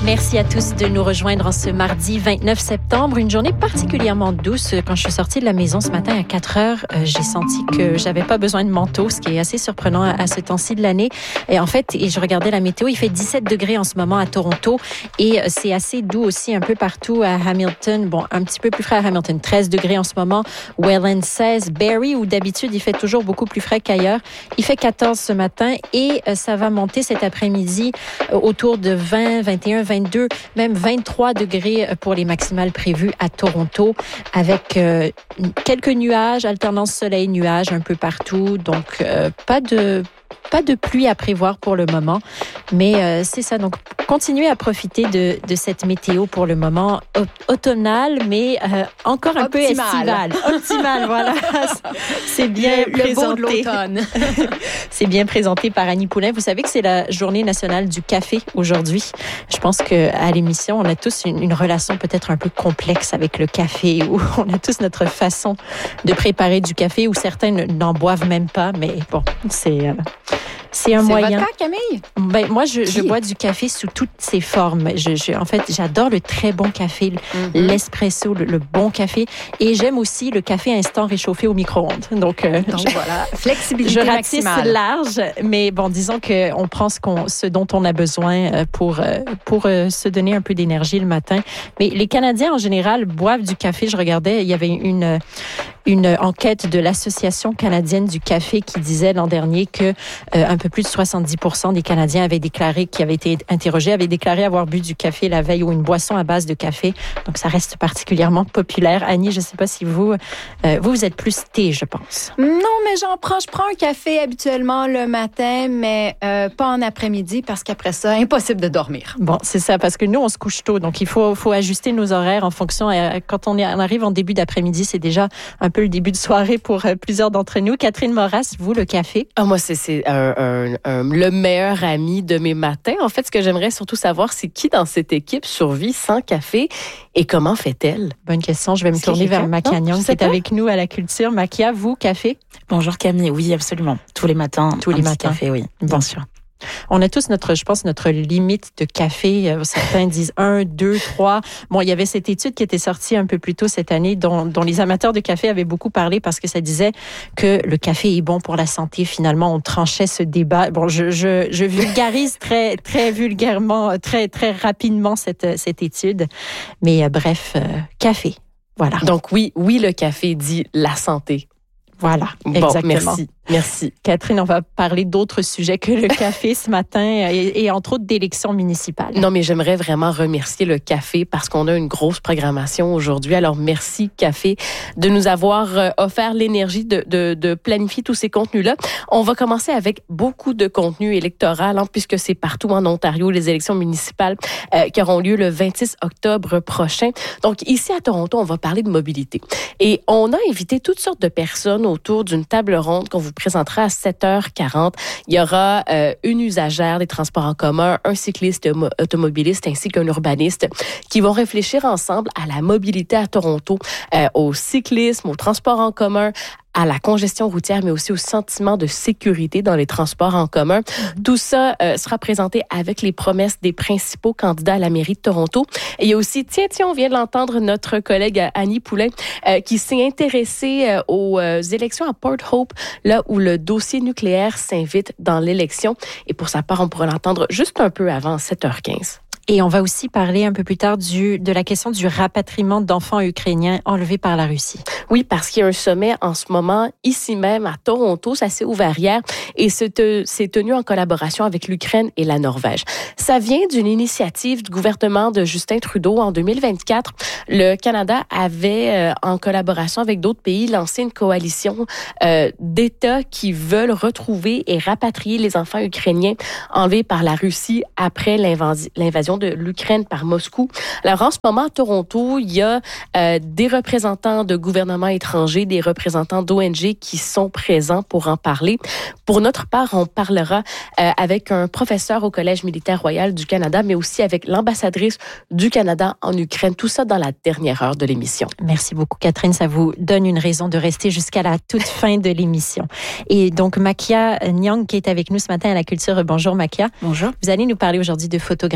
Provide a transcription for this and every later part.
Merci à tous de nous rejoindre en ce mardi 29 septembre. Une journée particulièrement douce. Quand je suis sortie de la maison ce matin à 4 heures, j'ai senti que j'avais pas besoin de manteau, ce qui est assez surprenant à ce temps-ci de l'année. Et en fait, je regardais la météo, il fait 17 degrés en ce moment à Toronto et c'est assez doux aussi un peu partout à Hamilton. Bon, un petit peu plus frais à Hamilton, 13 degrés en ce moment. Welland 16, Barrie où d'habitude il fait toujours beaucoup plus frais qu'ailleurs. Il fait 14 ce matin et ça va monter cet après-midi autour de 20, 21, 22, même 23 degrés pour les maximales prévues à Toronto avec quelques nuages, alternance soleil-nuages un peu partout. Donc, pas de pluie à prévoir pour le moment, mais c'est ça. Donc, continuez à profiter de cette météo pour le moment automnale, mais encore un peu estivale. Optimale, voilà. C'est bien présenté. Le beau de l'automne. C'est bien présenté par Annie Poulain. Vous savez que c'est la journée nationale du café aujourd'hui. Je pense qu'à l'émission, on a tous une relation peut-être un peu complexe avec le café, où on a tous notre façon de préparer du café, où certains n'en boivent même pas, mais bon, c'est un moyen. C'est votre cas, Camille? Ben, moi, je bois du café sous toutes ses formes. En fait, j'adore le très bon café, l'espresso, le bon café. Et j'aime aussi le café instant réchauffé au micro-ondes. Donc voilà, flexibilité maximale. Je ratisse large, mais bon, disons qu'on prend ce dont on a besoin pour se donner un peu d'énergie le matin. Mais les Canadiens, en général, boivent du café. Je regardais, il y avait une enquête de l'Association canadienne du café qui disait l'an dernier que un peu plus de 70% des Canadiens qui avaient été interrogés avaient déclaré avoir bu du café la veille ou une boisson à base de café. Donc, ça reste particulièrement populaire. Annie, je ne sais pas si vous êtes plus thé, je pense. Non, mais je prends un café habituellement le matin, mais pas en après-midi parce qu'après ça, impossible de dormir. Bon, c'est ça, parce que nous, on se couche tôt. Donc, il faut ajuster nos horaires en fonction. Quand on arrive en début d'après-midi, c'est déjà un peu le début de soirée pour plusieurs d'entre nous. Catherine Moras, vous, le café? Moi, c'est le meilleur ami de mes matins. En fait, ce que j'aimerais surtout savoir, c'est qui dans cette équipe survit sans café et comment fait-elle? Bonne question. Je vais me tourner vers Makia Nyong qui est avec nous à la culture. Makia, vous, café? Bonjour Camille. Oui, absolument. Tous les matins. Café, oui, bien sûr. On a tous notre limite de café. Certains disent 1, 2, 3. Bon, il y avait cette étude qui était sortie un peu plus tôt cette année dont les amateurs de café avaient beaucoup parlé parce que ça disait que le café est bon pour la santé. Finalement, on tranchait ce débat. Bon, je vulgarise très, très vulgairement, très, très rapidement cette étude. Mais bref, café. Voilà. Donc oui, le café dit la santé. Voilà, bon, exactement. Merci. Catherine, on va parler d'autres sujets que le café ce matin et entre autres d'élections municipales. Non, mais j'aimerais vraiment remercier le café parce qu'on a une grosse programmation aujourd'hui. Alors, merci Café de nous avoir offert l'énergie de planifier tous ces contenus-là. On va commencer avec beaucoup de contenu électoral puisque c'est partout en Ontario, les élections municipales qui auront lieu le 26 octobre prochain. Donc, ici à Toronto, on va parler de mobilité. Et on a invité toutes sortes de personnes autour d'une table ronde qu'on vous présentera à 7h40. Il y aura une usagère des transports en commun, un cycliste automobiliste ainsi qu'un urbaniste qui vont réfléchir ensemble à la mobilité à Toronto, au cyclisme, au transport en commun, à la congestion routière, mais aussi au sentiment de sécurité dans les transports en commun. Tout ça sera présenté avec les promesses des principaux candidats à la mairie de Toronto. Et il y a aussi, tiens, on vient de l'entendre, notre collègue Annie Poulain, qui s'est intéressée aux élections à Port Hope, là où le dossier nucléaire s'invite dans l'élection. Et pour sa part, on pourra l'entendre juste un peu avant 7h15. Et on va aussi parler un peu plus tard de la question du rapatriement d'enfants ukrainiens enlevés par la Russie. Oui, parce qu'il y a un sommet en ce moment, ici même à Toronto, ça s'est ouvert hier, et c'est tenu en collaboration avec l'Ukraine et la Norvège. Ça vient d'une initiative du gouvernement de Justin Trudeau en 2024. Le Canada avait, en collaboration avec d'autres pays, lancé une coalition d'États qui veulent retrouver et rapatrier les enfants ukrainiens enlevés par la Russie après l'invasion de l'Ukraine par Moscou. Alors, en ce moment, à Toronto, il y a des représentants de gouvernements étrangers, des représentants d'ONG qui sont présents pour en parler. Pour notre part, on parlera avec un professeur au Collège militaire royal du Canada, mais aussi avec l'ambassadrice du Canada en Ukraine. Tout ça dans la dernière heure de l'émission. Merci beaucoup, Catherine. Ça vous donne une raison de rester jusqu'à la toute fin de l'émission. Et donc, Makia Nyong, qui est avec nous ce matin à la Culture. Bonjour, Makia. Bonjour. Vous allez nous parler aujourd'hui de photographie.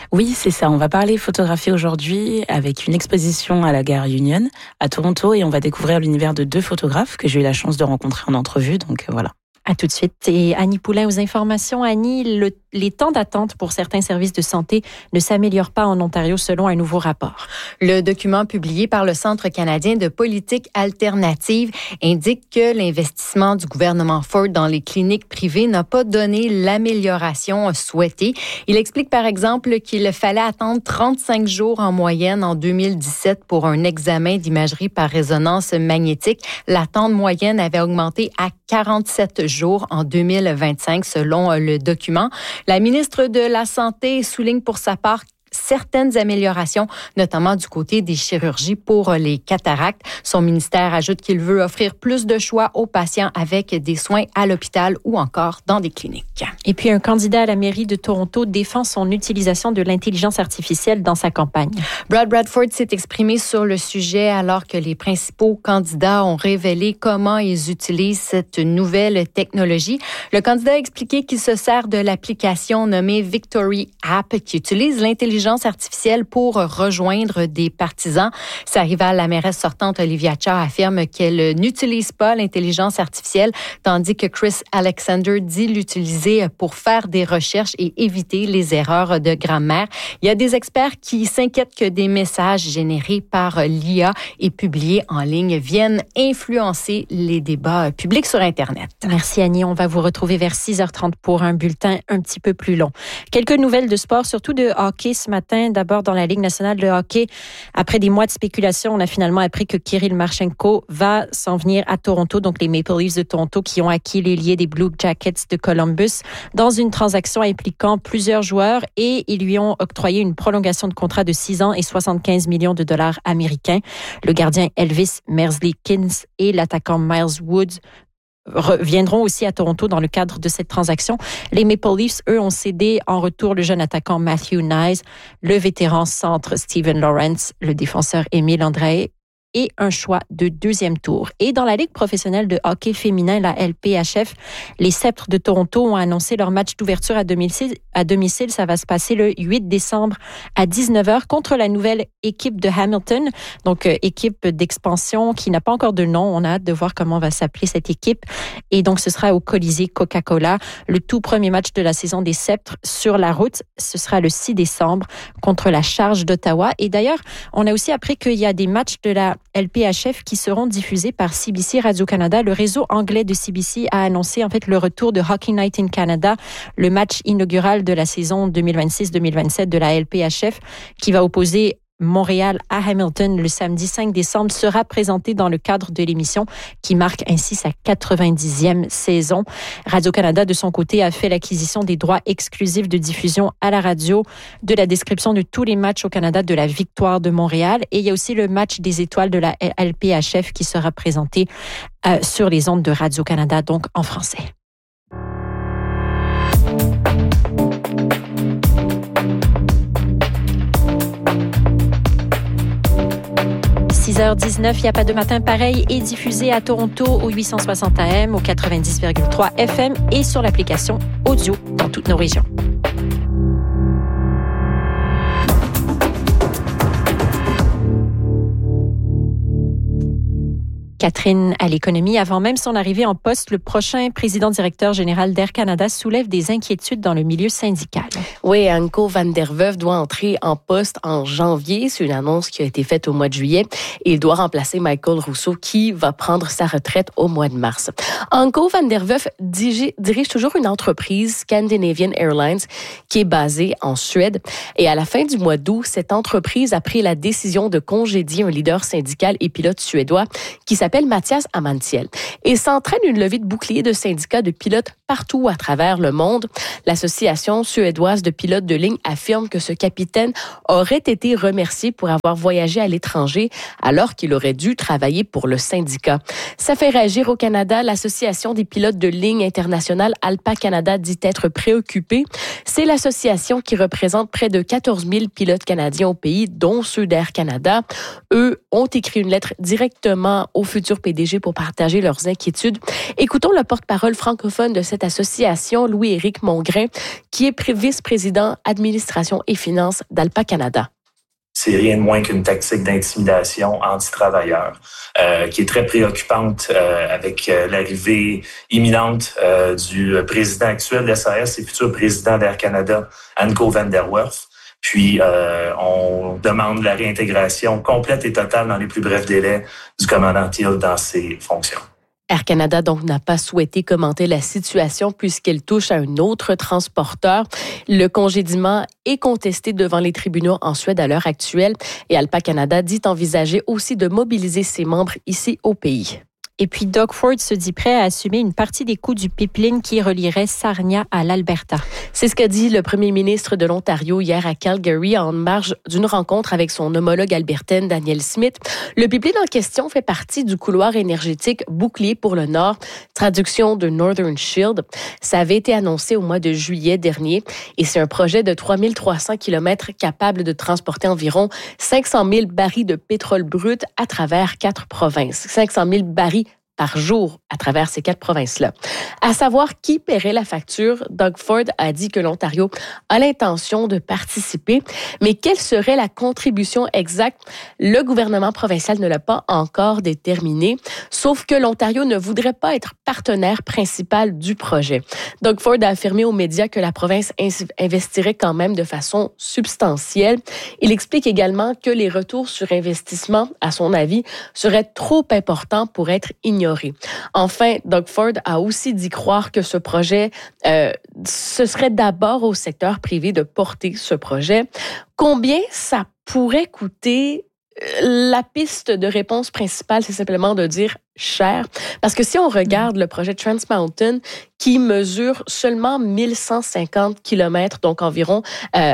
Oui, c'est ça. On va parler photographie aujourd'hui avec une exposition à la gare Union à Toronto et on va découvrir l'univers de 2 photographes que j'ai eu la chance de rencontrer en entrevue. Donc voilà. À tout de suite. Et Annie Poulain aux informations. Annie, les temps d'attente pour certains services de santé ne s'améliorent pas en Ontario selon un nouveau rapport. Le document publié par le Centre canadien de politique alternative indique que l'investissement du gouvernement Ford dans les cliniques privées n'a pas donné l'amélioration souhaitée. Il explique par exemple qu'il fallait attendre 35 jours en moyenne en 2017 pour un examen d'imagerie par résonance magnétique. L'attente moyenne avait augmenté à 47 jours en 2025, selon le document. La ministre de la Santé souligne pour sa part certaines améliorations, notamment du côté des chirurgies pour les cataractes. Son ministère ajoute qu'il veut offrir plus de choix aux patients avec des soins à l'hôpital ou encore dans des cliniques. Et puis, un candidat à la mairie de Toronto défend son utilisation de l'intelligence artificielle dans sa campagne. Brad Bradford s'est exprimé sur le sujet alors que les principaux candidats ont révélé comment ils utilisent cette nouvelle technologie. Le candidat a expliqué qu'il se sert de l'application nommée Victory App qui utilise l'intelligence artificielle pour rejoindre des partisans. Sa rivale, la mairesse sortante Olivia Chow, affirme qu'elle n'utilise pas l'intelligence artificielle, tandis que Chris Alexander dit l'utiliser pour faire des recherches et éviter les erreurs de grammaire. Il y a des experts qui s'inquiètent que des messages générés par l'IA et publiés en ligne viennent influencer les débats publics sur Internet. Merci Annie. On va vous retrouver vers 6h30 pour un bulletin un petit peu plus long. Quelques nouvelles de sport, surtout de hockey ce matin. D'abord, dans la Ligue nationale de hockey, après des mois de spéculation, on a finalement appris que Kirill Marchenko va s'en venir à Toronto, donc les Maple Leafs de Toronto qui ont acquis l'ailier des Blue Jackets de Columbus dans une transaction impliquant plusieurs joueurs et ils lui ont octroyé une prolongation de contrat de 6 ans et 75 millions de dollars américains. Le gardien Elvis Merzlikins et l'attaquant Miles Woods reviendront aussi à Toronto dans le cadre de cette transaction. Les Maple Leafs, eux, ont cédé en retour le jeune attaquant Matthew Knies, le vétéran centre Steven Lawrence, le défenseur Émile Andrae et un choix de 2e tour. Et dans la Ligue professionnelle de hockey féminin, la LPHF, les Sceptres de Toronto ont annoncé leur match d'ouverture à domicile. Ça va se passer le 8 décembre à 19h contre la nouvelle équipe de Hamilton, donc équipe d'expansion qui n'a pas encore de nom. On a hâte de voir comment va s'appeler cette équipe. Et donc, ce sera au Colisée Coca-Cola, le tout premier match de la saison des Sceptres sur la route. Ce sera le 6 décembre contre la Charge d'Ottawa. Et d'ailleurs, on a aussi appris qu'il y a des matchs de la LPHF qui seront diffusés par CBC Radio-Canada. Le réseau anglais de CBC a annoncé en fait le retour de Hockey Night in Canada, le match inaugural de la saison 2026-2027 de la LPHF qui va opposer Montréal à Hamilton le samedi 5 décembre sera présenté dans le cadre de l'émission qui marque ainsi sa 90e saison. Radio-Canada, de son côté, a fait l'acquisition des droits exclusifs de diffusion à la radio de la description de tous les matchs au Canada de la victoire de Montréal. Et il y a aussi le match des étoiles de la LPHF qui sera présenté sur les ondes de Radio-Canada, donc en français. 6h19, il n'y a pas de matin pareil est diffusé à Toronto au 860 AM, au 90,3 FM et sur l'application audio dans toutes nos régions. Catherine, à l'économie, avant même son arrivée en poste, le prochain président-directeur général d'Air Canada soulève des inquiétudes dans le milieu syndical. Oui, Anko van der Weyve doit entrer en poste en janvier. C'est une annonce qui a été faite au mois de juillet. Et il doit remplacer Michael Rousseau qui va prendre sa retraite au mois de mars. Anko van der Weyve dirige toujours une entreprise, Scandinavian Airlines, qui est basée en Suède. Et à la fin du mois d'août, cette entreprise a pris la décision de congédier un leader syndical et pilote suédois qui s'appelle Mathias Amantiel. Et s'entraîne une levée de boucliers de syndicats de pilotes partout à travers le monde. L'Association suédoise de pilotes de ligne affirme que ce capitaine aurait été remercié pour avoir voyagé à l'étranger alors qu'il aurait dû travailler pour le syndicat. Ça fait réagir au Canada. L'Association des pilotes de ligne internationale ALPA Canada dit être préoccupée. C'est l'association qui représente près de 14 000 pilotes canadiens au pays, dont ceux d'Air Canada. Eux ont écrit une lettre directement au futur futurs PDG pour partager leurs inquiétudes. Écoutons le porte-parole francophone de cette association, Louis-Éric Mongrain, qui est vice-président administration et finances d'Alpa Canada. C'est rien de moins qu'une tactique d'intimidation anti-travailleurs qui est très préoccupante avec l'arrivée imminente du président actuel de SAS et futur président d'Air Canada, Anko van der Werf. Puis, on demande la réintégration complète et totale dans les plus brefs délais du commandant Teal dans ses fonctions. Air Canada, donc, n'a pas souhaité commenter la situation puisqu'elle touche à un autre transporteur. Le congédiement est contesté devant les tribunaux en Suède à l'heure actuelle et Alpa Canada dit envisager aussi de mobiliser ses membres ici au pays. Et puis, Doug Ford se dit prêt à assumer une partie des coûts du pipeline qui relierait Sarnia à l'Alberta. C'est ce qu'a dit le premier ministre de l'Ontario hier à Calgary en marge d'une rencontre avec son homologue albertaine Danielle Smith. Le pipeline en question fait partie du couloir énergétique bouclier pour le Nord, traduction de Northern Shield. Ça avait été annoncé au mois de juillet dernier et c'est un projet de 3300 km capable de transporter environ 500 000 barils de pétrole brut à travers 4 provinces. 500 000 barils par jour à travers ces 4 provinces-là. À savoir qui paierait la facture, Doug Ford a dit que l'Ontario a l'intention de participer, mais quelle serait la contribution exacte? Le gouvernement provincial ne l'a pas encore déterminé, sauf que l'Ontario ne voudrait pas être partenaire principal du projet. Doug Ford a affirmé aux médias que la province investirait quand même de façon substantielle. Il explique également que les retours sur investissement, à son avis, seraient trop importants pour être ignorés. Enfin, Doug Ford a aussi dit croire que ce projet, ce serait d'abord au secteur privé de porter ce projet. Combien ça pourrait coûter? La piste de réponse principale, c'est simplement de dire cher. Parce que si on regarde le projet Trans Mountain, qui mesure seulement 1150 km, donc environ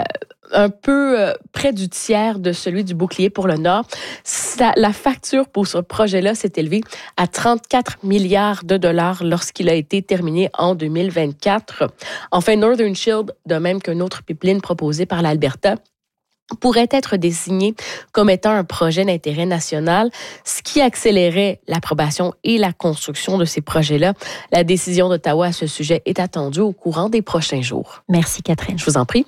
un peu près du tiers de celui du bouclier pour le Nord, la facture pour ce projet-là s'est élevée à 34 milliards de dollars lorsqu'il a été terminé en 2024. Enfin, Northern Shield, de même qu'un autre pipeline proposé par l'Alberta, pourrait être désigné comme étant un projet d'intérêt national, ce qui accélérait l'approbation et la construction de ces projets-là. La décision d'Ottawa à ce sujet est attendue au courant des prochains jours. Merci, Catherine. Je vous en prie.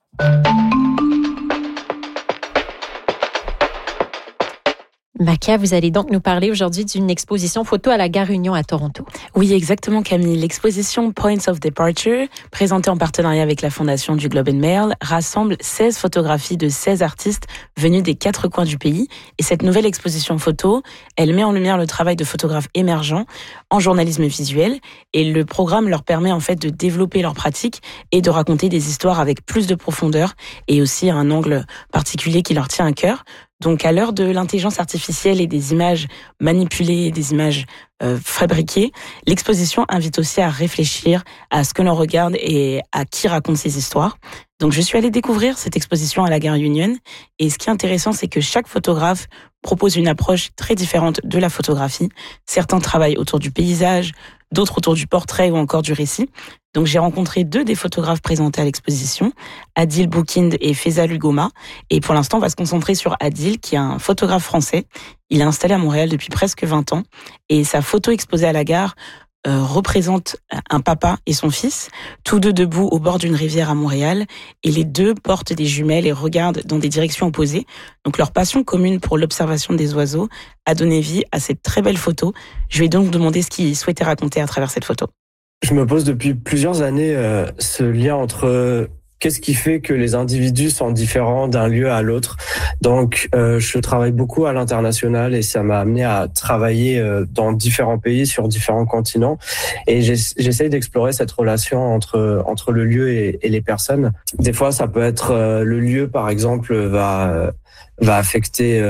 Makia, vous allez donc nous parler aujourd'hui d'une exposition photo à la Gare Union à Toronto. Oui, exactement, Camille. L'exposition Points of Departure, présentée en partenariat avec la Fondation du Globe and Mail, rassemble 16 photographies de 16 artistes venus des 4 coins du pays. Et cette nouvelle exposition photo, elle met en lumière le travail de photographes émergents en journalisme visuel. Et le programme leur permet en fait de développer leur pratique et de raconter des histoires avec plus de profondeur et aussi un angle particulier qui leur tient à cœur. Donc, à l'heure de l'intelligence artificielle et des images manipulées, des images fabriquées, l'exposition invite aussi à réfléchir à ce que l'on regarde et à qui raconte ces histoires. Donc, je suis allée découvrir cette exposition à la Gare Union. Et ce qui est intéressant, c'est que chaque photographe propose une approche très différente de la photographie. Certains travaillent autour du paysage, d'autres autour du portrait ou encore du récit. Donc, j'ai rencontré 2 des photographes présentés à l'exposition, Adil Boukind et Faisal Ugoma. Et pour l'instant, on va se concentrer sur Adil, qui est un photographe français. Il est installé à Montréal depuis presque 20 ans. Et sa photo exposée à la gare représente un papa et son fils, tous 2 debout au bord d'une rivière à Montréal. Et les 2 portent des jumelles et regardent dans des directions opposées. Donc, leur passion commune pour l'observation des oiseaux a donné vie à cette très belle photo. Je vais donc demander ce qu'il souhaitait raconter à travers cette photo. Je me pose depuis plusieurs années ce lien entre qu'est-ce qui fait que les individus sont différents d'un lieu à l'autre. Donc, je travaille beaucoup à l'international et ça m'a amené à travailler dans différents pays, sur différents continents. Et j'essaye d'explorer cette relation entre le lieu et les personnes. Des fois, ça peut être le lieu, par exemple, va affecter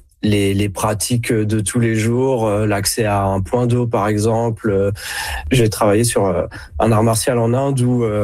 les pratiques de tous les jours, l'accès à un point d'eau par exemple. J'ai travaillé sur un art martial en Inde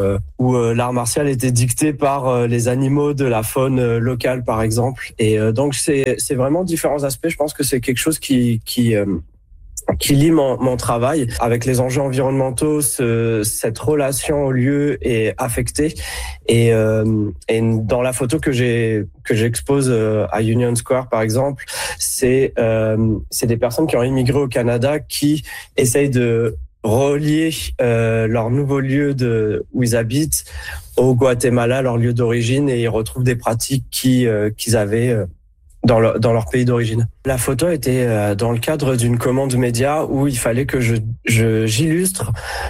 où l'art martial était dicté par les animaux de la faune locale par exemple. Et donc c'est vraiment différents aspects. Je pense que c'est quelque chose qui qui lie mon travail avec les enjeux environnementaux. Cette relation au lieu est affectée et dans la photo que j'expose à Union Square par exemple, c'est des personnes qui ont immigré au Canada qui essayent de relier leur nouveau lieu où ils habitent au Guatemala, leur lieu d'origine, et ils retrouvent des pratiques qu'ils avaient dans leur pays d'origine. La photo était dans le cadre d'une commande média où il fallait que j'illustre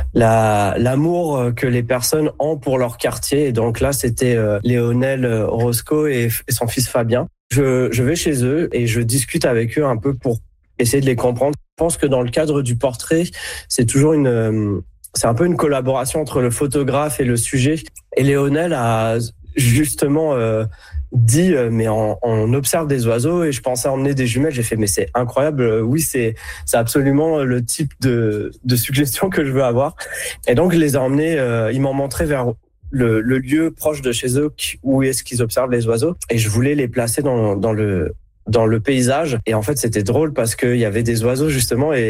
l'amour que les personnes ont pour leur quartier. Et donc là, c'était Léonel Orozco et son fils Fabien. Je vais chez eux et je discute avec eux un peu pour essayer de les comprendre. Je pense que dans le cadre du portrait, c'est toujours c'est un peu une collaboration entre le photographe et le sujet. Et Léonel a justement dit mais on observe des oiseaux, et je pensais emmener des jumelles. J'ai fait mais c'est incroyable, oui c'est absolument le type de suggestion que je veux avoir. Et donc je les ai emmenés, ils m'ont montré vers le lieu proche de chez eux où est-ce qu'ils observent les oiseaux, et je voulais les placer dans le paysage. Et en fait, c'était drôle parce qu'il y avait des oiseaux justement, et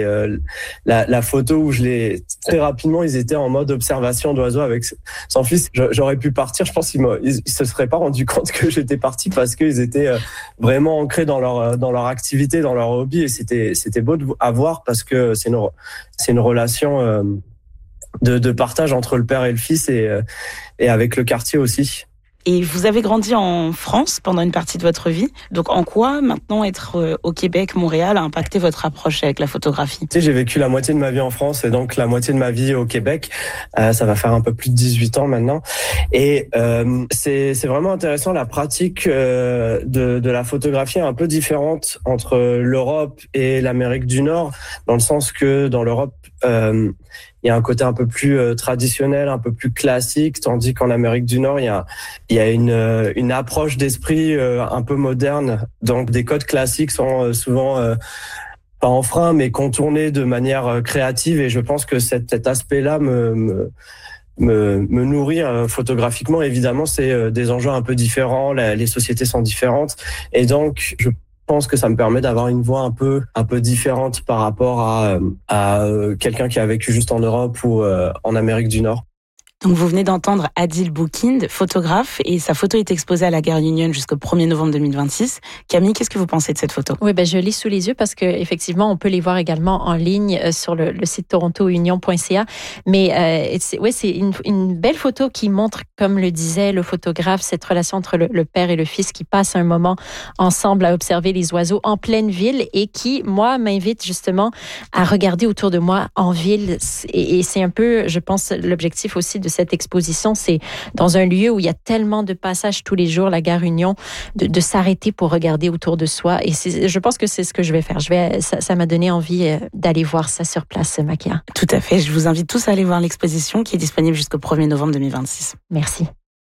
la photo où très rapidement, ils étaient en mode observation d'oiseaux avec son fils. J'aurais pu partir, je pense qu'ils se seraient pas rendu compte que j'étais parti parce qu'ils étaient vraiment ancrés dans leur activité, dans leur hobby, et c'était beau à voir parce que c'est une relation de partage entre le père et le fils, et avec le quartier aussi. Et vous avez grandi en France pendant une partie de votre vie. Donc, en quoi, maintenant, être au Québec, Montréal, a impacté votre approche avec la photographie ? Tu sais, j'ai vécu la moitié de ma vie en France et donc la moitié de ma vie au Québec. Ça va faire un peu plus de 18 ans maintenant. Et c'est vraiment intéressant. La pratique de la photographie est un peu différente entre l'Europe et l'Amérique du Nord, dans le sens que dans l'Europe, il y a un côté un peu plus traditionnel, un peu plus classique, tandis qu'en Amérique du Nord, il y a une approche d'esprit un peu moderne. Donc, des codes classiques sont souvent pas en frein, mais contournés de manière créative. Et je pense que cet aspect-là me nourrit photographiquement. Évidemment, c'est des enjeux un peu différents. Les sociétés sont différentes, et donc je pense que ça me permet d'avoir une voix un peu différente par rapport à quelqu'un qui a vécu juste en Europe ou en Amérique du Nord. Donc vous venez d'entendre Adil Boukind, photographe, et sa photo est exposée à la Gare Union jusqu'au 1er novembre 2026. Camille, qu'est-ce que vous pensez de cette photo ? Oui, je lis sous les yeux parce que effectivement, on peut les voir également en ligne sur le site torontounion.ca. Mais c'est une belle photo qui montre, comme le disait le photographe, cette relation entre le père et le fils qui passent un moment ensemble à observer les oiseaux en pleine ville, et qui, moi, m'invite justement à regarder autour de moi en ville. Et c'est un peu, je pense, l'objectif aussi de cette exposition, c'est dans un lieu où il y a tellement de passages tous les jours, la Gare Union, de s'arrêter pour regarder autour de soi. Et je pense que c'est ce que je vais faire. Ça m'a donné envie d'aller voir ça sur place, Makia. Tout à fait. Je vous invite tous à aller voir l'exposition qui est disponible jusqu'au 1er novembre 2026. Merci.